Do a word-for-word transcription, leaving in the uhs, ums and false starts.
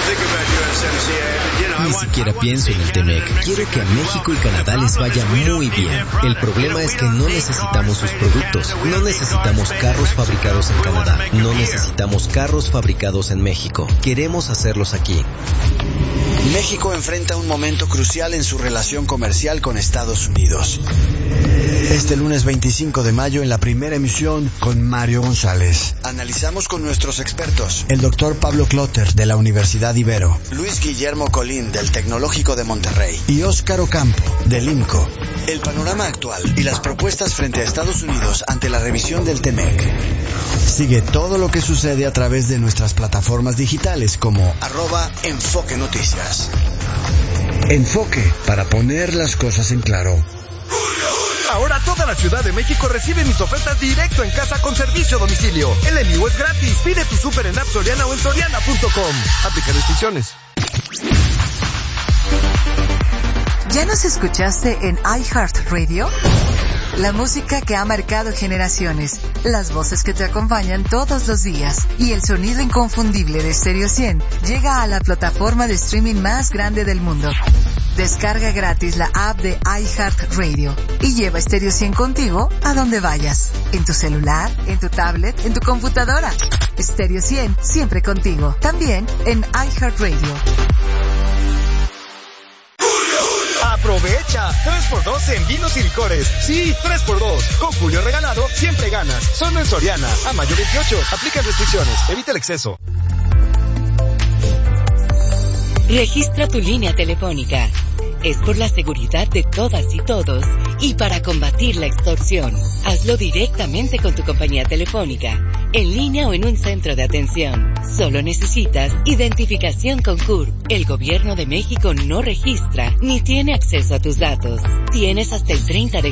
Ni siquiera pienso en el T M E C. Quiero que a México y Canadá les vaya muy bien. El problema es que no necesitamos sus productos. No necesitamos carros fabricados en Canadá. No necesitamos carros fabricados en México. Queremos hacerlos aquí. México enfrenta un momento crucial en su relación comercial con Estados Unidos. Este lunes veinticinco de mayo, en la primera emisión, con Mario González, analizamos con nuestros expertos, el doctor Pablo Clotter, de la Universidad Ibero, Luis Guillermo Colín, del Tecnológico de Monterrey, y Óscar Ocampo, del IMCO, el panorama actual y las propuestas frente a Estados Unidos ante la revisión del T M E C. Sigue todo lo que sucede a través de nuestras plataformas digitales como arroba Enfoque Noticias. Enfoque, para poner las cosas en claro. Ahora toda la Ciudad de México recibe mis ofertas directo en casa con servicio a domicilio. El envío es gratis. Pide tu súper en App Soriana o en soriana punto com. Aplica restricciones. ¿Ya nos escuchaste en iHeartRadio? La música que ha marcado generaciones, las voces que te acompañan todos los días y el sonido inconfundible de Stereo cien llega a la plataforma de streaming más grande del mundo. Descarga gratis la app de iHeartRadio y lleva Stereo cien contigo a donde vayas. En tu celular, en tu tablet, en tu computadora. Stereo cien, siempre contigo. También en iHeartRadio. ¡Aprovecha! tres por dos en vinos y licores. Sí, tres por dos. Con Julio Regalado siempre ganas. Solo en Soriana. A mayo veintiocho. Aplica restricciones. Evita el exceso. Registra tu línea telefónica. Es por la seguridad de todas y todos y para combatir la extorsión. Hazlo directamente con tu compañía telefónica, en línea o en un centro de atención. Solo necesitas identificación con C U R P. El Gobierno de México no registra ni tiene acceso a tus datos. Tienes hasta el treinta de